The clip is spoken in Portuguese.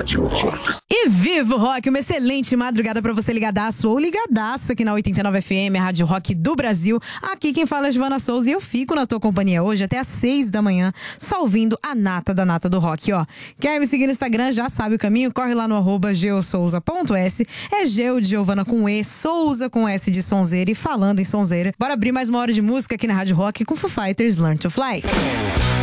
Rádio Rock. E viva o rock, uma excelente madrugada pra você ligadaço ou ligadaça aqui na 89 FM, a Rádio Rock do Brasil. Aqui quem fala é Giovana Souza e eu fico na tua companhia hoje até às 6 da manhã, só ouvindo a nata da nata do rock, ó. Quer me seguir no Instagram, já sabe o caminho, corre lá no @geosouza.s, é Geo de Giovana com E, Souza com S de sonzeira. E falando em sonzeira, bora abrir mais uma hora de música aqui na Rádio Rock com Foo Fighters, Learn to Fly.